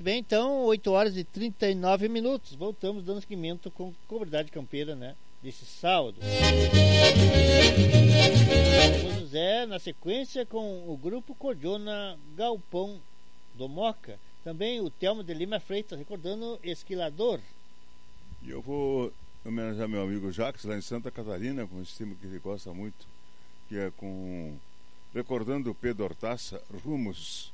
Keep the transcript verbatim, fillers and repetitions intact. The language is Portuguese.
bem, então, oito horas e trinta e nove minutos. Voltamos dando seguimento com Comunidade Campeira, né? Desse sábado. Vamos José, na sequência, com o grupo Cordiona Galpão do Moca. Também o Telmo de Lima Freitas, recordando Esquilador. E eu vou homenagear meu amigo Jacques, lá em Santa Catarina, com esse tema que ele gosta muito, que é com... recordando Pedro Hortaça, Rumos